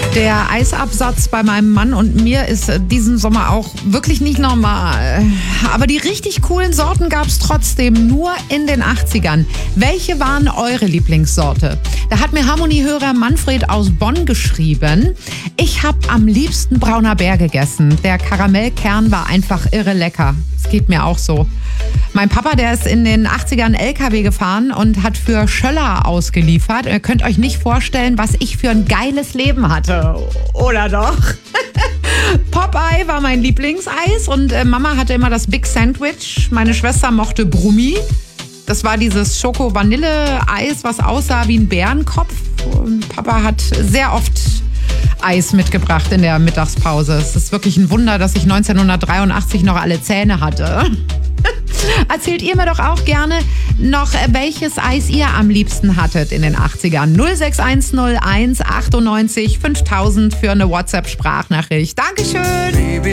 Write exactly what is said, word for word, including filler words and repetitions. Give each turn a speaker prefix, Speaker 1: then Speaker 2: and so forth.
Speaker 1: Der Eisabsatz bei meinem Mann und mir ist diesen Sommer auch wirklich nicht normal. Aber die richtig coolen Sorten gab es trotzdem nur in den achtzigern. Welche waren eure Lieblingssorte? Da hat mir Harmoniehörer Manfred aus Bonn geschrieben. Ich habe am liebsten brauner Bär gegessen. Der Karamellkern war einfach irre lecker. Es geht mir auch so. Mein Papa, der ist in den achtzigern L K W gefahren und hat für Schöller ausgeliefert. Ihr könnt euch nicht vorstellen, was ich für ein geiles Leben hatte. Oder doch? Popeye war mein Lieblingseis und äh, Mama hatte immer das Big Sandwich. Meine Schwester mochte Brummi. Das war dieses Schoko-Vanille-Eis, was aussah wie ein Bärenkopf. Und Papa hat sehr oft Eis mitgebracht in der Mittagspause. Es ist wirklich ein Wunder, dass ich neunzehnhundertdreiundachtzig noch alle Zähne hatte. Erzählt ihr mir doch auch gerne noch, welches Eis ihr am liebsten hattet in den achtzigern. null sechs eins null eins achtundneunzig fünftausend für eine WhatsApp-Sprachnachricht. Dankeschön!